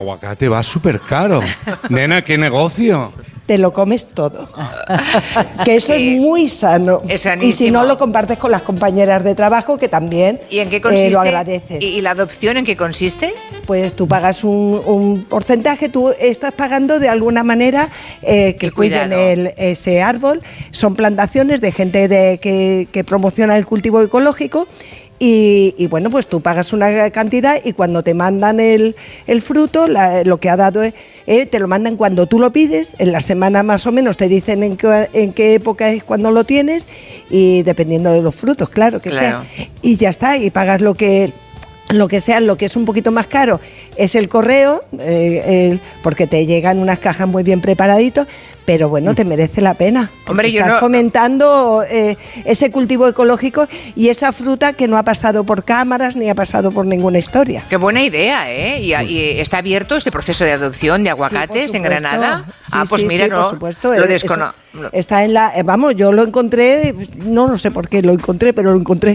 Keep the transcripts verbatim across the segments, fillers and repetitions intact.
Aguacate va súper caro. Nena, ¿qué negocio? Te lo comes todo. Que eso Sí. es muy sano. Es y sanísimo. si no, lo compartes con las compañeras de trabajo, que también ¿Y en qué consiste? eh, lo agradecen. ¿Y, y la adopción en qué consiste? Pues tú pagas un, un porcentaje, tú estás pagando de alguna manera eh, que El cuiden cuidado. el, ese árbol. Son plantaciones de gente de, que, que promociona el cultivo ecológico. Y, y bueno, pues tú pagas una cantidad y cuando te mandan el, el fruto, la- lo que ha dado, eh, eh, te lo mandan cuando tú lo pides, en la semana más o menos te dicen en qué, en qué época es cuando lo tienes y dependiendo de los frutos, claro que Claro. sea. Y ya está, y pagas lo que... Lo que sea, lo que es un poquito más caro es el correo, eh, el- porque te llegan unas cajas muy bien preparaditos, pero bueno, te merece la pena. porque Hombre, yo estás no- fomentando eh, ese cultivo ecológico y esa fruta que no ha pasado por cámaras ni ha pasado por ninguna historia. Qué buena idea, ¿eh? Y, y está abierto ese proceso de adopción de aguacates Sí, en por supuesto. Granada. Sí, ah, pues sí, mira, sí, no, por supuesto. lo Eh, desconozco. eso Está en la, eh, vamos, yo lo encontré, no, no sé por qué lo encontré, pero lo encontré.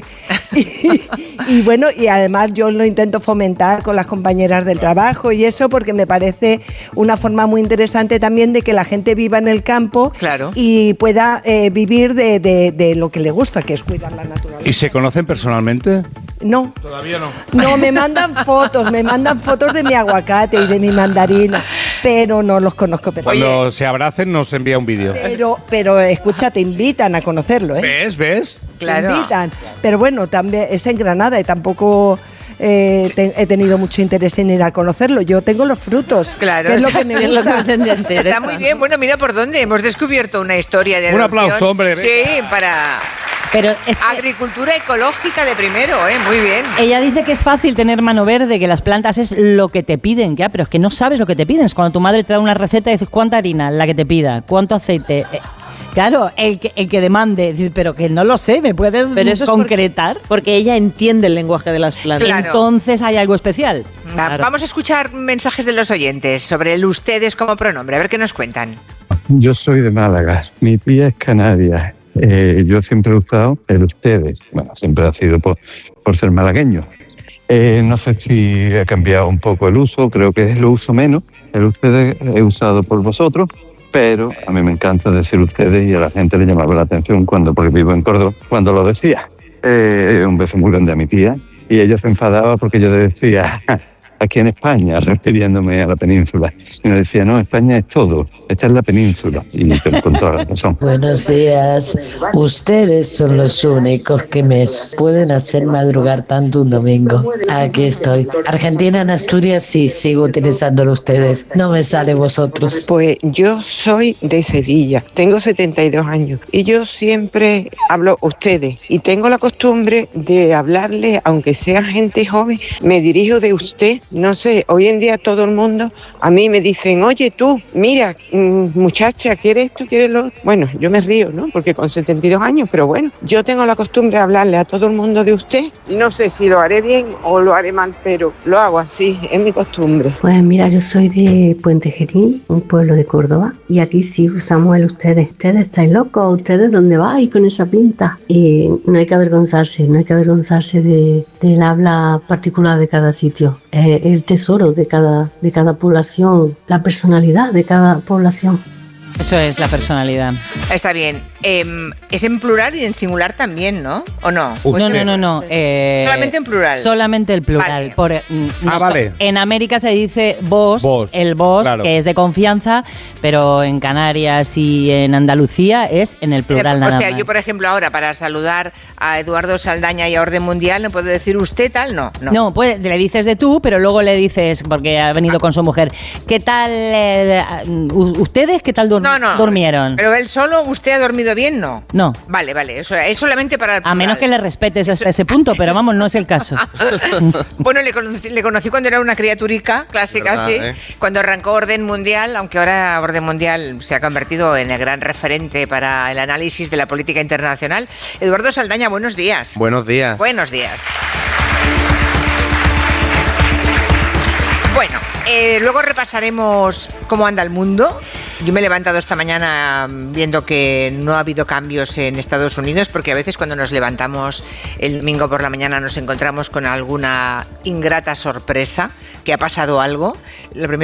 Y, y bueno, y además yo lo intento fomentar con las compañeras del trabajo y eso porque me parece una forma muy interesante también de que la gente viva en el campo Claro. y pueda eh, vivir de, de- de lo que le gusta, que es cuidar la naturaleza. ¿Y se conocen personalmente? No. Todavía no. No, me mandan fotos, me mandan fotos de mi aguacate y de mi mandarina, pero no los conozco personalmente. Cuando se abracen nos envía un vídeo. Pero, pero escucha, te invitan a conocerlo, ¿eh? ¿Ves? ¿Ves? Claro. Te invitan. Pero bueno, también es en Granada y tampoco eh, te- he tenido mucho interés en ir a conocerlo. Yo tengo los frutos, Claro. que es lo que me Es lo que gusta. me interesa. Está muy bien. Bueno, mira por dónde. Hemos descubierto una historia de Un adopción. aplauso, hombre, venga. Sí, para Pero es que agricultura ecológica de primero, ¿eh? Muy bien. ella dice que es fácil tener mano verde, que las plantas es lo que te piden, ya, pero es que no sabes lo que te piden. Es cuando tu madre te da una receta y dices cuánta harina, la que te pida, cuánto aceite. Eh, claro, el que, el que demande, dice, pero que no lo sé, ¿me puedes Pero eso es concretar? Porque, porque ella entiende el lenguaje de las plantas. Claro. Entonces hay algo especial. Va- Claro. Vamos a escuchar mensajes de los oyentes sobre el ustedes como pronombre. A ver qué nos cuentan. Yo soy de Málaga, mi tía es canaria. Eh, yo siempre he usado el ustedes. Bueno, siempre ha sido por, por ser malagueño. Eh, no sé si ha cambiado un poco el uso, creo que lo uso menos. El ustedes he usado por vosotros, pero a mí me encanta decir ustedes y a la gente le llamaba la atención cuando, porque vivo en Córdoba, cuando lo decía. Eh, un beso muy grande a mi tía y ella se enfadaba porque yo le decía aquí en España, refiriéndome a la península. Y me decía, no, España es todo, esta es la península. Y con toda la razón. Buenos días. Ustedes son los únicos que me pueden hacer madrugar tanto un domingo. Aquí estoy. Argentina, en Asturias, sí, sigo utilizándolo ustedes. No me sale vosotros. Pues yo soy de Sevilla, tengo setenta y dos años y yo siempre hablo ustedes y tengo la costumbre de hablarle, aunque sea gente joven, me dirijo de usted. No sé, hoy en día todo el mundo a mí me dicen, oye tú, mira, mm, muchacha, ¿quieres esto, quieres lo otro? Bueno, yo me río, ¿no? Porque con setenta y dos años, pero bueno, yo tengo la costumbre de hablarle a todo el mundo de usted. No sé si lo haré bien o lo haré mal, pero lo hago así, es mi costumbre. Pues mira, yo soy de Puente Genil, un pueblo de Córdoba, y aquí sí usamos el ustedes. Ustedes estáis locos, ustedes dónde vais con esa pinta. Y no hay que avergonzarse, no hay que avergonzarse de, del habla particular de cada sitio. Es el tesoro de cada, de cada población, la personalidad de cada población. Eso es la personalidad. Está bien. Em, es en plural y en singular también, ¿no? ¿O no? No, no, no, no. eh, Solamente en plural. Solamente el plural. Vale. Por, mm, Ah, no- vale. En América se dice vos, Vos, el vos, claro. que es de confianza, pero en Canarias y en Andalucía es en el plural o nada sea, más. yo por ejemplo ahora para saludar a Eduardo Saldaña y a Orden Mundial, ¿no puedo decir usted tal? No, no. No, pues, le dices de tú, pero luego le dices, porque ha venido con su mujer, ¿qué tal eh, u- ustedes? ¿Qué tal dur- No, no. durmieron? Pero él solo, ¿usted ha dormido bien? No. No. Vale, vale, eso es solamente para el A menos que plural. le respetes hasta ese punto, pero vamos, no es el caso. Bueno, le conocí, le conocí cuando era una criaturica clásica, ¿Verdad, sí. eh? Cuando arrancó Orden Mundial, aunque ahora Orden Mundial se ha convertido en el gran referente para el análisis de la política internacional. Eduardo Saldaña, buenos días. Buenos días. Buenos días. Bueno, eh, luego repasaremos cómo anda el mundo. Yo me he levantado esta mañana viendo que no ha habido cambios en Estados Unidos, porque a veces cuando nos levantamos el domingo por la mañana nos encontramos con alguna ingrata sorpresa, que ha pasado algo. Lo primero